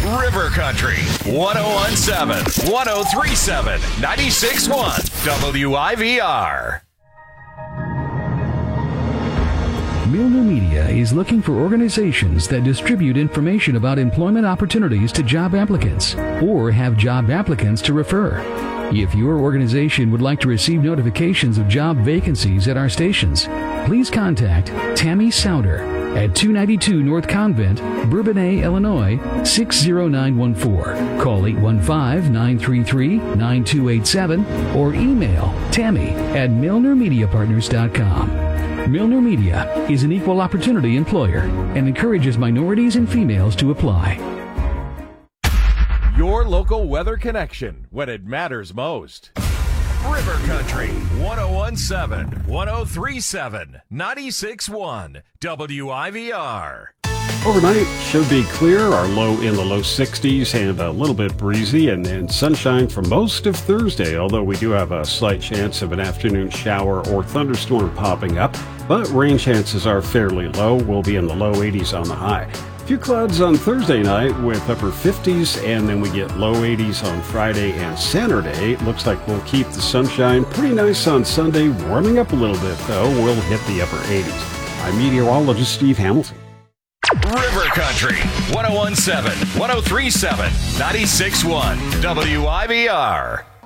River Country, 1017, 1037, 96.1, WIVR. Milner Media is looking for organizations that distribute information about employment opportunities to job applicants or have job applicants to refer. If your organization would like to receive notifications of job vacancies at our stations, please contact Tammy Souter at 292 North Convent, Bourbonnais, Illinois, 60914. Call 815-933-9287 or email Tammy at MilnerMediaPartners.com. Milner Media is an equal opportunity employer and encourages minorities and females to apply. Your local weather connection when it matters most. River Country, 1017, 1037, 96.1, WIVR. Overnight should be clear, our low in the low 60s and a little bit breezy, and then sunshine for most of Thursday, although we do have a slight chance of an afternoon shower or thunderstorm popping up, but rain chances are fairly low. We'll be in the low 80s on the high. A few clouds on Thursday night with upper 50s, and then we get low 80s on Friday and Saturday. Looks like we'll keep the sunshine pretty nice on Sunday, warming up a little bit though. We'll hit the upper 80s. I'm meteorologist Steve Hamilton. River Country, 1017, 1037, 96.1, WIVR.